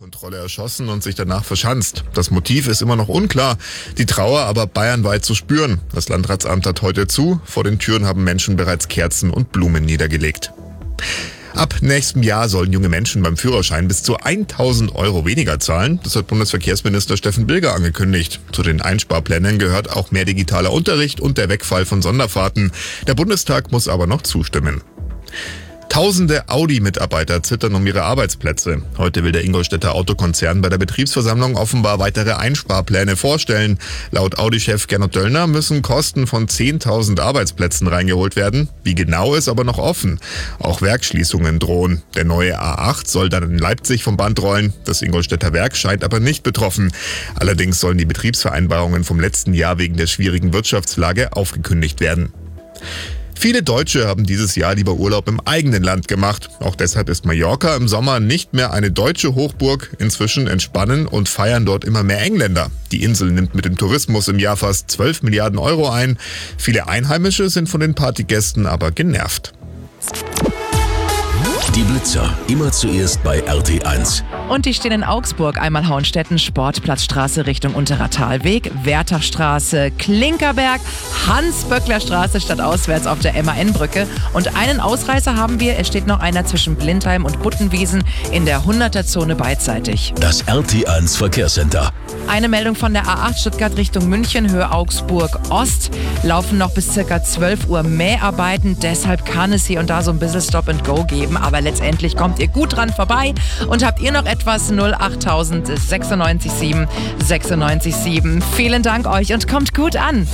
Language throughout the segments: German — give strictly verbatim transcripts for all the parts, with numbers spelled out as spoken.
Kontrolle erschossen und sich danach verschanzt. Das Motiv ist immer noch unklar, die Trauer aber bayernweit zu spüren. Das Landratsamt hat heute zu, vor den Türen haben Menschen bereits Kerzen und Blumen niedergelegt. Ab nächstem Jahr sollen junge Menschen beim Führerschein bis zu tausend Euro weniger zahlen. Das hat Bundesverkehrsminister Steffen Bilger angekündigt. Zu den Einsparplänen gehört auch mehr digitaler Unterricht und der Wegfall von Sonderfahrten. Der Bundestag muss aber noch zustimmen. Tausende Audi-Mitarbeiter zittern um ihre Arbeitsplätze. Heute will der Ingolstädter Autokonzern bei der Betriebsversammlung offenbar weitere Einsparpläne vorstellen. Laut Audi-Chef Gernot Döllner müssen Kosten von zehntausend Arbeitsplätzen reingeholt werden. Wie genau ist aber noch offen. Auch Werksschließungen drohen. Der neue A acht soll dann in Leipzig vom Band rollen. Das Ingolstädter Werk scheint aber nicht betroffen. Allerdings sollen die Betriebsvereinbarungen vom letzten Jahr wegen der schwierigen Wirtschaftslage aufgekündigt werden. Viele Deutsche haben dieses Jahr lieber Urlaub im eigenen Land gemacht. Auch deshalb ist Mallorca im Sommer nicht mehr eine deutsche Hochburg. Inzwischen entspannen und feiern dort immer mehr Engländer. Die Insel nimmt mit dem Tourismus im Jahr fast zwölf Milliarden Euro ein. Viele Einheimische sind von den Partygästen aber genervt. Die Blitzer, immer zuerst bei R T eins. Und die stehen in Augsburg, einmal Hauenstetten, Sportplatzstraße Richtung Unterer Talweg, Wertachstraße, Klinkerberg, Hans-Böckler-Straße statt auswärts auf der M A N-Brücke. Und einen Ausreißer haben wir, es steht noch einer zwischen Blindheim und Buttenwiesen in der hunderter-Zone beidseitig. Das R T eins Verkehrscenter. Eine Meldung von der A acht Stuttgart Richtung München, Höhe Augsburg Ost. Laufen noch bis ca. zwölf Uhr Mäharbeiten, deshalb kann es hier und da so ein bisschen Stop and Go geben, aber letztendlich kommt ihr gut dran vorbei. Und habt ihr noch etwas? null achttausend sechsundneunzig sieben sechsundneunzig sieben. Vielen Dank euch und kommt gut an.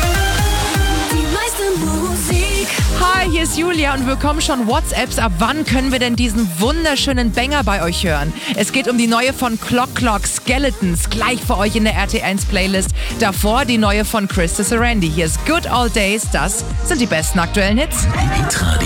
Hi, hier ist Julia und wir bekommen schon WhatsApps. Ab wann können wir denn diesen wunderschönen Banger bei euch hören? Es geht um die neue von Clock Clock, Skeletons, gleich für euch in der R T eins Playlist. Davor die neue von Chris Randy. Hier ist Good Old Days, das sind die besten aktuellen Hits.